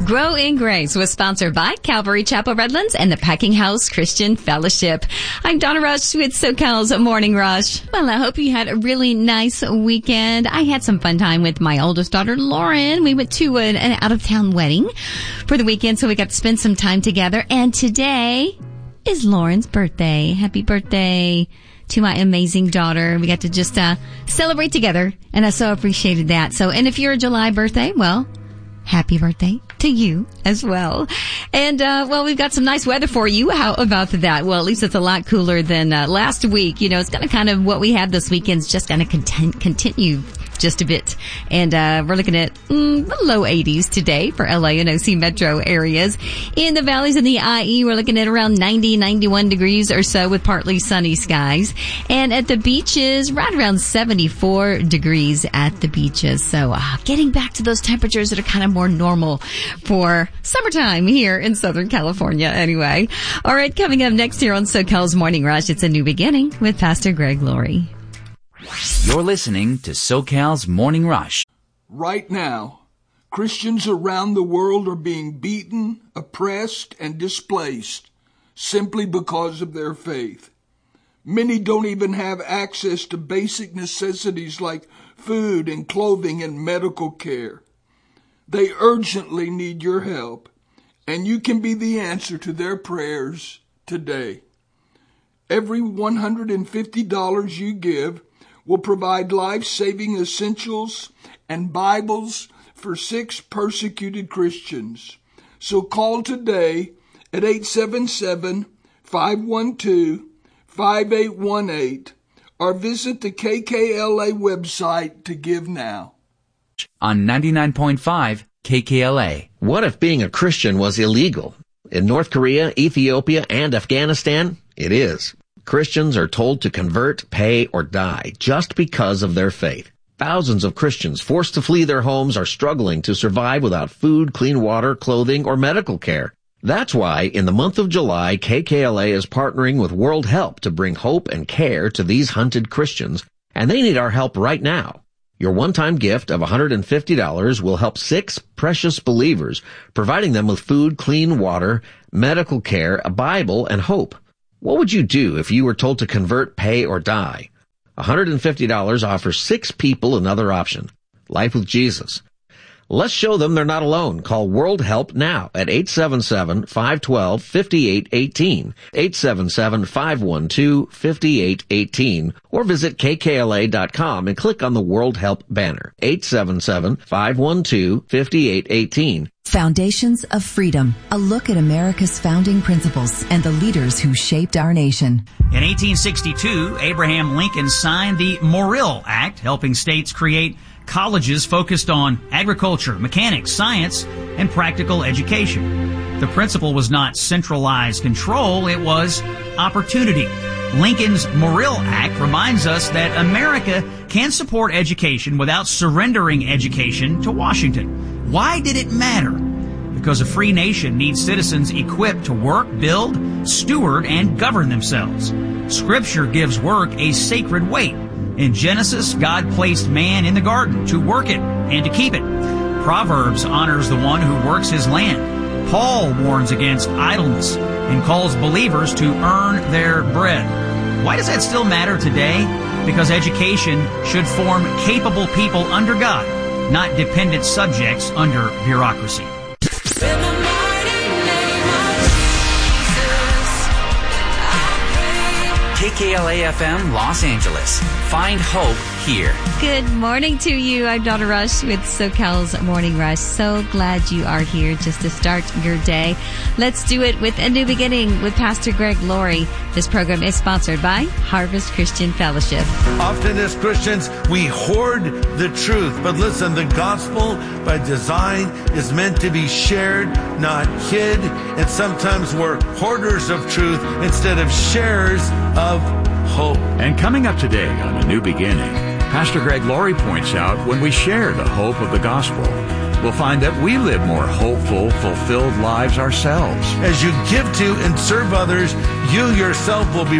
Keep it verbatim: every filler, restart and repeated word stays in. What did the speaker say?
Grow in Grace was sponsored by Calvary Chapel Redlands and the Packing House Christian Fellowship. I'm Donna Rush with SoCal's Morning Rush. Well, I hope you had a really nice weekend. I had some fun time with my oldest daughter, Lauren. We went to an, an out-of-town wedding for the weekend, so we got to spend some time together. And today is Lauren's birthday. Happy birthday to my amazing daughter. We got to just uh celebrate together, and I so appreciated that. So, and if you're a July birthday, well, happy birthday to you as well. And, uh, well, we've got some nice weather for you. How about that? Well, at least it's a lot cooler than uh, last week. You know, it's going to kind of, what we had this weekend's just going to content, continue just a bit. And, uh, we're looking at mm, the low eighties today for L A and O C metro areas. In the valleys and the I E, we're looking at around ninety, ninety-one degrees or so with partly sunny skies. And at the beaches, right around seventy-four degrees at the beaches. So, uh, getting back to those temperatures that are kind of more normal for summertime here in Southern California anyway. All right, coming up next here on SoCal's Morning Rush, it's a new beginning with Pastor Greg Laurie. You're listening to SoCal's Morning Rush. Right now, Christians around the world are being beaten, oppressed, and displaced simply because of their faith. Many don't even have access to basic necessities like food and clothing and medical care. They urgently need your help, and you can be the answer to their prayers today. Every one hundred fifty dollars you give will provide life-saving essentials and Bibles for six persecuted Christians. So call today at eight seven seven, five one two, five eight one eight or visit the K K L A website to give now. On ninety-nine point five K K L A. What if being a Christian was illegal? In North Korea, Ethiopia, and Afghanistan, it is. Christians are told to convert, pay, or die just because of their faith. Thousands of Christians forced to flee their homes are struggling to survive without food, clean water, clothing, or medical care. That's why, in the month of July, K K L A is partnering with World Help to bring hope and care to these hunted Christians, and they need our help right now. Your one-time gift of one hundred fifty dollars will help six precious believers, providing them with food, clean water, medical care, a Bible, and hope. What would you do if you were told to convert, pay, or die? one hundred fifty dollars offers six people another option. Life with Jesus. Let's show them they're not alone. Call World Help now at eight seven seven, five one two, five eight one eight, eight seven seven, five one two, five eight one eight, or visit K K L A dot com and click on the World Help banner. eight seven seven, five one two, five eight one eight. Foundations of Freedom, a look at America's founding principles and the leaders who shaped our nation. In eighteen sixty-two, Abraham Lincoln signed the Morrill Act, helping states create colleges focused on agriculture, mechanics, science, and practical education. The principle was not centralized control, it was opportunity. Lincoln's Morrill Act reminds us that America can support education without surrendering education to Washington. Why did it matter? Because a free nation needs citizens equipped to work, build, steward, and govern themselves. Scripture gives work a sacred weight. In Genesis, God placed man in the garden to work it and to keep it. Proverbs honors the one who works his land. Paul warns against idleness and calls believers to earn their bread. Why does that still matter today? Because education should form capable people under God, not dependent subjects under bureaucracy. K K L A F M Los Angeles. Find hope here. Good morning to you. I'm Donna Rush with SoCal's Morning Rush. So glad you are here just to start your day. Let's do it with a new beginning with Pastor Greg Laurie. This program is sponsored by Harvest Christian Fellowship. Often as Christians, we hoard the truth. But listen, the gospel by design is meant to be shared, not hid. And sometimes we're hoarders of truth instead of sharers of hope. And coming up today on A New Beginning, Pastor Greg Laurie points out when we share the hope of the gospel, we'll find that we live more hopeful, fulfilled lives ourselves. As you give to and serve others, you yourself will be